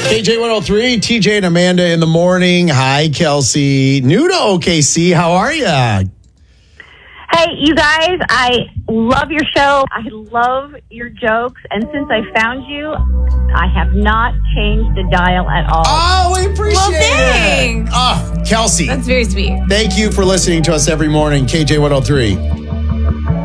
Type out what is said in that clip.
KJ 103, TJ and Amanda in the morning. Hi, Kelsey. New to OKC. How are you? Hey, you guys, I love your show. I love your jokes. And since I found you, I have not changed the dial at all. Oh, we appreciate thanks. it. Oh, Kelsey. That's very sweet. Thank you for listening to us every morning. KJ 103.